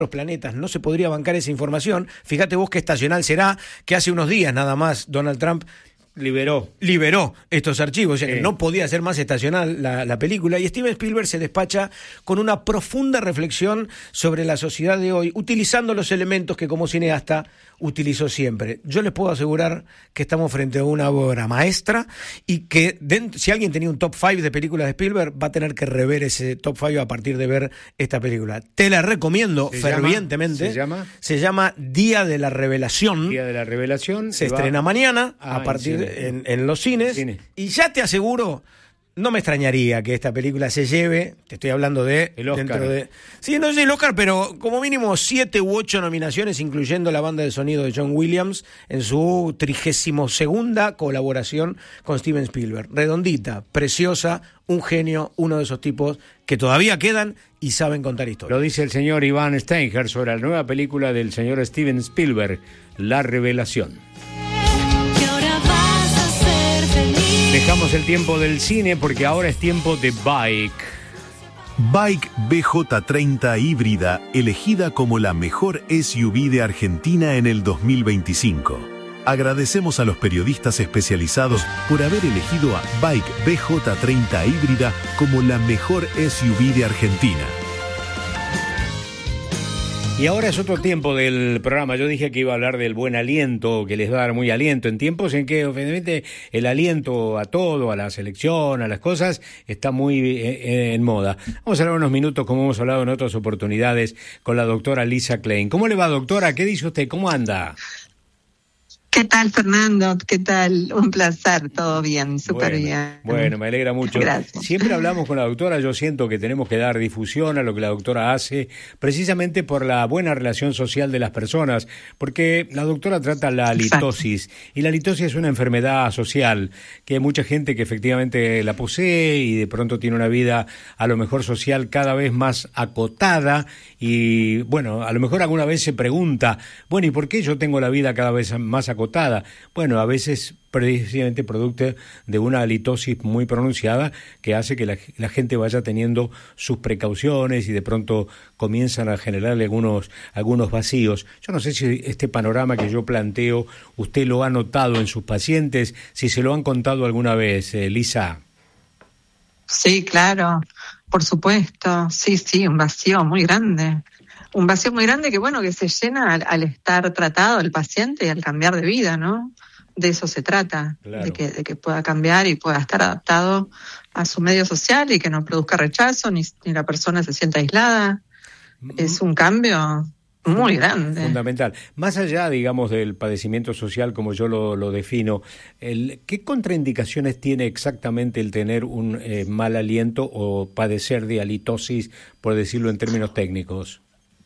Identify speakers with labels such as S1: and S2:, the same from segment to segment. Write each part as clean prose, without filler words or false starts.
S1: los planetas no se podría bancar esa información. Fíjate vos qué estacional será que hace unos días nada más Donald Trump liberó estos archivos, o sea que no podía ser más estacional la película, y Steven Spielberg se despacha con una profunda reflexión sobre la sociedad de hoy, utilizando los elementos que como cineasta utilizó siempre. Yo les puedo asegurar que estamos frente a una obra maestra y que si alguien tenía un top 5 de películas de Spielberg, va a tener que rever ese top 5 a partir de ver esta película. Te la recomiendo fervientemente. Se llama Día de la Revelación.
S2: Día de la Revelación.
S1: Se estrena mañana a partir en los cines. Y ya te aseguro, no me extrañaría que esta película se lleve, te estoy hablando de...
S2: El Oscar.
S1: Sí, no sé el Oscar, pero como mínimo 7 u 8 nominaciones, incluyendo la banda de sonido de John Williams en su 32ª colaboración con Steven Spielberg. Redondita, preciosa, un genio, uno de esos tipos que todavía quedan y saben contar historias.
S2: Lo dice el señor Iván Steiger sobre la nueva película del señor Steven Spielberg, La Revelación. Dejamos el tiempo del cine porque ahora es tiempo de Bike.
S3: Bike BJ30 híbrida, elegida como la mejor SUV de Argentina en el 2025. Agradecemos a los periodistas especializados por haber elegido a Bike BJ30 híbrida como la mejor SUV de Argentina.
S2: Y ahora es otro tiempo del programa. Yo dije que iba a hablar del buen aliento, que les va a dar muy aliento en tiempos en que, obviamente, el aliento a todo, a la selección, a las cosas, está muy en moda. Vamos a hablar unos minutos, como hemos hablado en otras oportunidades, con la doctora Lisa Klein. ¿Cómo le va, doctora? ¿Qué dice usted? ¿Cómo anda?
S4: ¿Qué tal, Fernando? ¿Qué tal? Un placer, todo bien, súper bien.
S2: Bueno, me alegra mucho.
S4: Gracias.
S2: Siempre hablamos con la doctora, yo siento que tenemos que dar difusión a lo que la doctora hace, precisamente por la buena relación social de las personas, porque la doctora trata la halitosis, y la halitosis es una enfermedad social, que hay mucha gente que efectivamente la posee y de pronto tiene una vida a lo mejor social cada vez más acotada, y bueno, a lo mejor alguna vez se pregunta, bueno, ¿y por qué yo tengo la vida cada vez más acotada? Bueno, a veces precisamente producto de una halitosis muy pronunciada que hace que la gente vaya teniendo sus precauciones y de pronto comienzan a generarle algunos vacíos. Yo no sé si este panorama que yo planteo usted lo ha notado en sus pacientes, si se lo han contado alguna vez, Lisa.
S4: Sí, claro, por supuesto. Sí, un vacío muy grande. Un vacío muy grande que, bueno, que se llena al estar tratado el paciente y al cambiar de vida, ¿no? De eso se trata, claro. de que pueda cambiar y pueda estar adaptado a su medio social y que no produzca rechazo, ni la persona se sienta aislada. Es un cambio muy grande.
S2: Fundamental. Más allá, digamos, del padecimiento social, como yo lo defino, ¿qué contraindicaciones tiene exactamente el tener un mal aliento o padecer de halitosis, por decirlo en términos técnicos?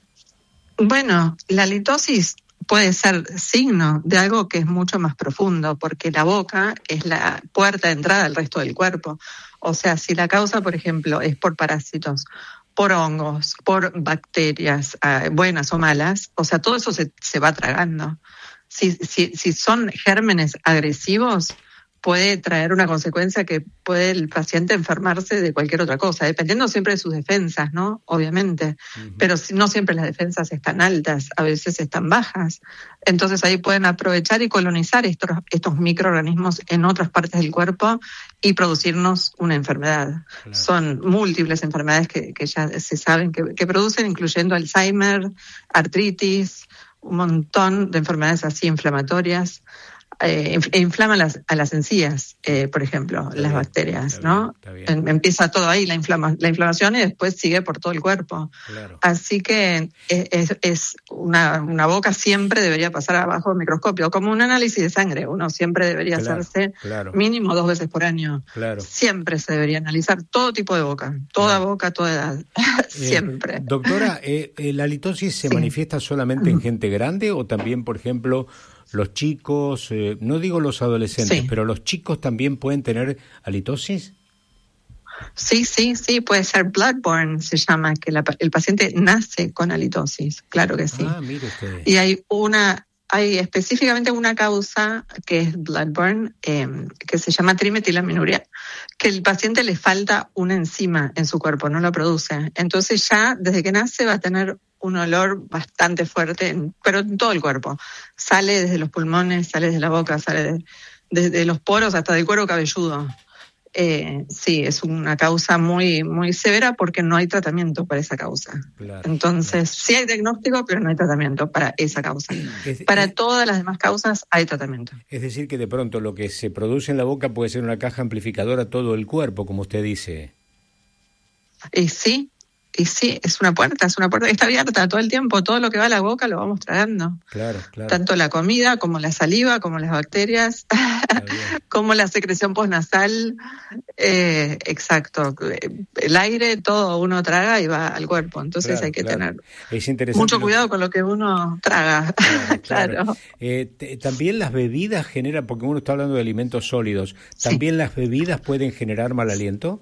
S4: Bueno, la halitosis puede ser signo de algo que es mucho más profundo, porque la boca es la puerta de entrada al resto del cuerpo. O sea, si la causa, por ejemplo, es por parásitos, por hongos, por bacterias, buenas o malas, o sea, todo eso se va tragando. Si son gérmenes agresivos, puede traer una consecuencia que puede el paciente enfermarse de cualquier otra cosa, dependiendo siempre de sus defensas, ¿no? Obviamente. Pero no siempre las defensas están altas, a veces están bajas. Entonces ahí pueden aprovechar y colonizar estos microorganismos en otras partes del cuerpo y producirnos una enfermedad. Claro. Son múltiples enfermedades que ya se saben que producen, incluyendo Alzheimer, artritis, un montón de enfermedades así inflamatorias. Inflaman a las encías, por ejemplo, las bacterias, ¿no? Empieza todo ahí, la inflamación, y después sigue por todo el cuerpo. Claro. Así que es una boca siempre debería pasar abajo del microscopio, como un análisis de sangre. Uno siempre debería hacerse mínimo 2 veces por año. Claro. Siempre se debería analizar todo tipo de boca, toda boca, toda edad, siempre.
S2: Doctora, ¿la halitosis se manifiesta solamente en gente grande o también, por ejemplo, los chicos, no digo los adolescentes, pero los chicos también pueden tener halitosis?
S4: Sí, puede ser bloodborne, se llama, que el paciente nace con halitosis, claro que sí.
S2: Mire usted.
S4: Y hay hay específicamente una causa que es bloodborne, que se llama trimetilaminoria, que el paciente le falta una enzima en su cuerpo, no lo produce. Entonces ya desde que nace va a tener un olor bastante fuerte, pero en todo el cuerpo. Sale desde los pulmones, sale desde la boca, sale desde los poros hasta del cuero cabelludo. Sí, es una causa muy, muy severa porque no hay tratamiento para esa causa. Claro, entonces, sí hay diagnóstico, pero no hay tratamiento para esa causa. Para todas las demás causas hay tratamiento.
S2: Es decir, que de pronto lo que se produce en la boca puede ser una caja amplificadora a todo el cuerpo, como usted dice.
S4: Sí, es una puerta, está abierta todo el tiempo, todo lo que va a la boca lo vamos tragando. Claro. Tanto la comida, como la saliva, como las bacterias, como la secreción postnasal, exacto. El aire, todo uno traga y va al cuerpo, entonces hay que tener mucho cuidado con lo que uno traga. Claro.
S2: También las bebidas generan, porque uno está hablando de alimentos sólidos, ¿también las bebidas pueden generar mal aliento?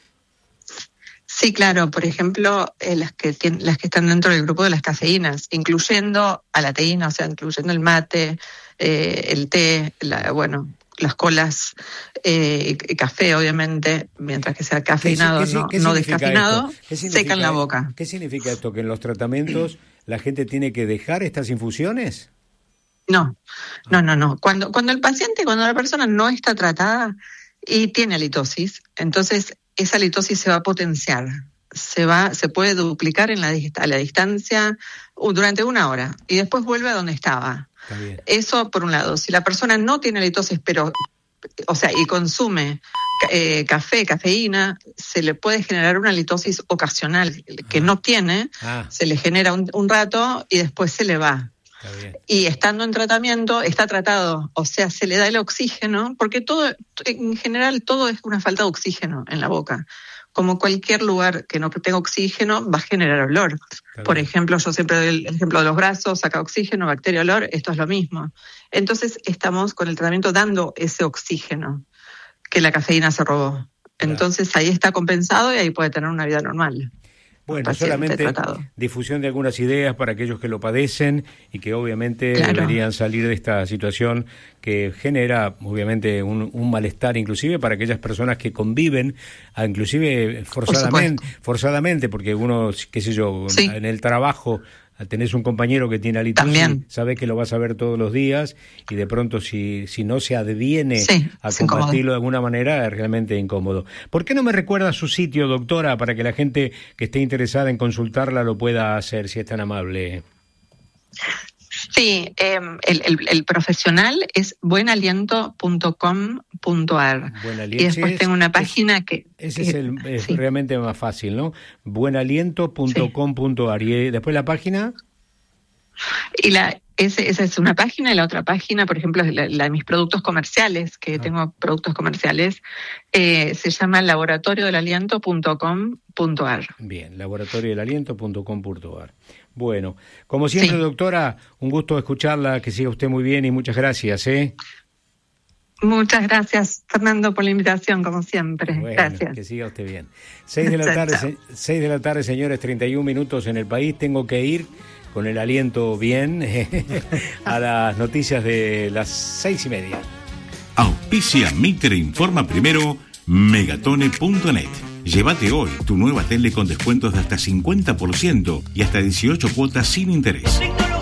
S4: Sí, claro. Por ejemplo, las que están dentro del grupo de las cafeínas, incluyendo a la teína, o sea, incluyendo el mate, el té, las colas, café, obviamente, mientras que sea cafeinado, no descafeinado, secan la boca.
S2: ¿Qué significa esto? ¿Que en los tratamientos la gente tiene que dejar estas infusiones?
S4: No. Cuando la persona no está tratada y tiene halitosis, entonces esa halitosis se va a potenciar, se puede duplicar a la distancia durante 1 hora y después vuelve a donde estaba. Eso por un lado. Si la persona no tiene halitosis, y consume café, cafeína, se le puede generar una halitosis ocasional que no tiene, se le genera un rato y después se le va. Y estando en tratamiento, está tratado, o sea, se le da el oxígeno, porque en general todo es una falta de oxígeno en la boca. Como cualquier lugar que no tenga oxígeno, va a generar olor. Por ejemplo, yo siempre doy el ejemplo de los brazos, saca oxígeno, bacteria, olor, esto es lo mismo. Entonces estamos con el tratamiento dando ese oxígeno que la cafeína se robó. Entonces ahí está compensado y ahí puede tener una vida normal.
S2: Bueno, solamente difusión de algunas ideas para aquellos que lo padecen y que obviamente deberían salir de esta situación que genera obviamente un malestar inclusive para aquellas personas que conviven, inclusive forzadamente, porque uno, qué sé yo, en el trabajo tenés un compañero que tiene halitosis, sabés que lo vas a ver todos los días y de pronto si no se adviene a combatirlo de alguna manera es realmente incómodo. ¿Por qué no me recuerda su sitio, doctora, para que la gente que esté interesada en consultarla lo pueda hacer, si es tan amable?
S4: Sí, el profesional es buenaliento.com.ar y después tengo una página que...
S2: Ese es realmente más fácil, ¿no? buenaliento.com.ar y después la página...
S4: Y esa es una página, y la otra página, por ejemplo, es la de mis productos comerciales, que tengo productos comerciales, se llama laboratoriodelaliento.com.ar.
S2: Bien, laboratoriodelaliento.com.ar. Bueno, como siempre, doctora, un gusto escucharla, que siga usted muy bien y muchas gracias,
S4: Muchas gracias, Fernando, por la invitación, como siempre.
S2: Bueno,
S4: gracias.
S2: Que siga usted bien. 6 de la tarde, 6 de la tarde, señores, 31 minutos en el país. Tengo que ir con el aliento bien a las noticias de las 6:30.
S5: Auspicia Mitre Informa Primero, Megatone.net. Llévate hoy tu nueva tele con descuentos de hasta 50% y hasta 18 cuotas sin interés.